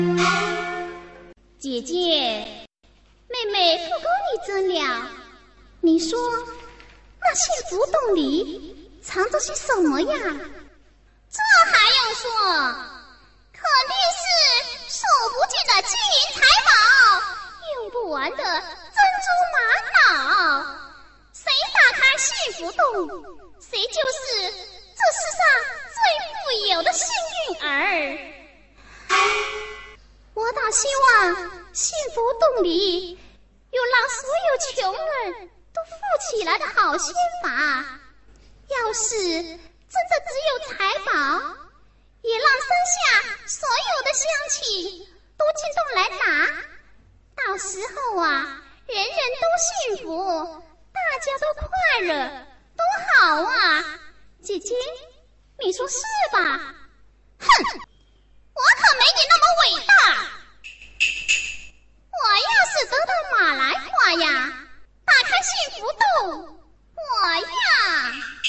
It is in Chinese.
姐姐，妹妹不跟你争了。你说，那幸福洞里藏着些什么呀？ 这还用说？肯定是数不尽的金银财宝，用不完的珍珠玛瑙。谁打开幸福洞，谁就是这世上最富有的幸运儿。 我倒希望幸福洞里有让所有穷人都富起来的好仙法。要是真的只有财宝，也让山下所有的乡亲都进洞来打，到时候啊，人人都幸福，大家都快乐，多好啊！姐姐，你说是吧？ 哼，我可没你那么伟大。我要是得到马来花呀，打开幸福洞，我呀